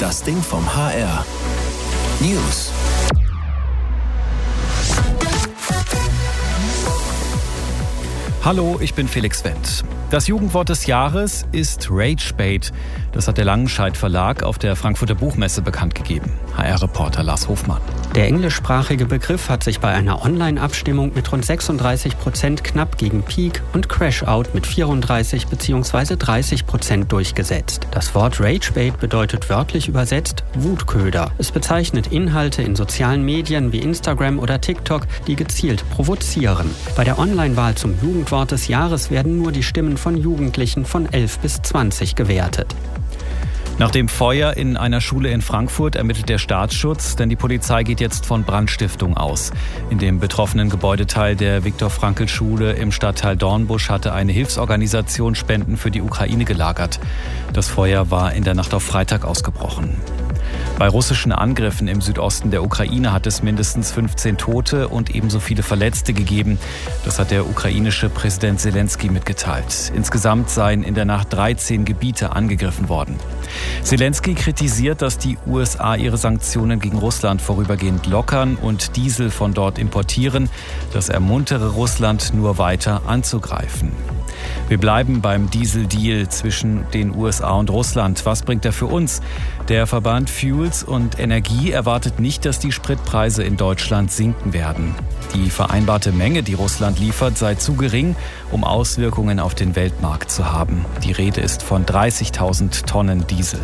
Das Ding vom HR. News. Hallo, ich bin Felix Wendt. Das Jugendwort des Jahres ist Ragebait. Das hat der Langenscheidt Verlag auf der Frankfurter Buchmesse bekannt gegeben. HR-Reporter Lars Hofmann. Der englischsprachige Begriff hat sich bei einer Online-Abstimmung mit rund 36% knapp gegen Peak und Crash-Out mit 34 bzw. 30% durchgesetzt. Das Wort Ragebait bedeutet wörtlich übersetzt Wutköder. Es bezeichnet Inhalte in sozialen Medien wie Instagram oder TikTok, die gezielt provozieren. Bei der Online-Wahl zum Jugendwort des Jahres werden nur die Stimmen von Jugendlichen von 11 bis 20 gewertet. Nach dem Feuer in einer Schule in Frankfurt ermittelt der Staatsschutz, denn die Polizei geht jetzt von Brandstiftung aus. In dem betroffenen Gebäudeteil der Viktor-Frankl-Schule im Stadtteil Dornbusch hatte eine Hilfsorganisation Spenden für die Ukraine gelagert. Das Feuer war in der Nacht auf Freitag ausgebrochen. Bei russischen Angriffen im Südosten der Ukraine hat es mindestens 15 Tote und ebenso viele Verletzte gegeben. Das hat der ukrainische Präsident Zelensky mitgeteilt. Insgesamt seien in der Nacht 13 Gebiete angegriffen worden. Zelensky kritisiert, dass die USA ihre Sanktionen gegen Russland vorübergehend lockern und Diesel von dort importieren. Das ermuntere Russland, nur weiter anzugreifen. Wir bleiben beim Diesel-Deal zwischen den USA und Russland. Was bringt er für uns? Der Verband Fuels und Energie erwartet nicht, dass die Spritpreise in Deutschland sinken werden. Die vereinbarte Menge, die Russland liefert, sei zu gering, um Auswirkungen auf den Weltmarkt zu haben. Die Rede ist von 30.000 Tonnen Diesel.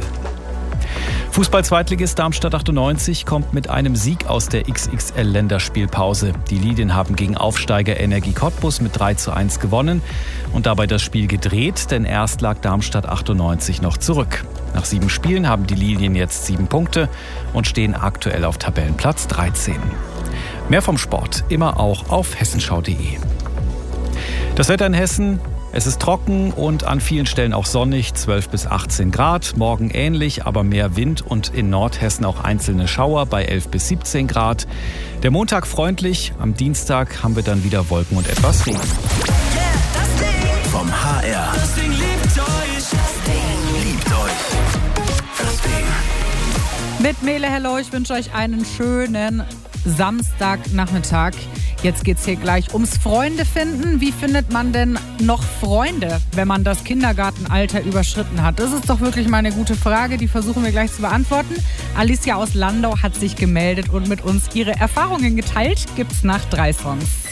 Fußball-Zweitligist Darmstadt 98 kommt mit einem Sieg aus der XXL-Länderspielpause. Die Lilien haben gegen Aufsteiger Energie Cottbus mit 3:1 gewonnen und dabei das Spiel gedreht, denn erst lag Darmstadt 98 noch zurück. Nach 7 Spielen haben die Lilien jetzt 7 Punkte und stehen aktuell auf Tabellenplatz 13. Mehr vom Sport immer auch auf hessenschau.de. Das Wetter in Hessen: Es ist trocken und an vielen Stellen auch sonnig, 12 bis 18 Grad. Morgen ähnlich, aber mehr Wind und in Nordhessen auch einzelne Schauer bei 11 bis 17 Grad. Der Montag freundlich, am Dienstag haben wir dann wieder Wolken und etwas Regen. Vom HR. Das Ding liebt euch. Das Ding liebt euch. Das Ding. Mit Mele, hello, ich wünsche euch einen schönen Samstagnachmittag. Jetzt geht's hier gleich ums Freunde finden. Wie findet man denn noch Freunde, wenn man das Kindergartenalter überschritten hat? Das ist doch wirklich mal eine gute Frage, die versuchen wir gleich zu beantworten. Alicia aus Landau hat sich gemeldet und mit uns ihre Erfahrungen geteilt. Gibt's nach 3 Songs.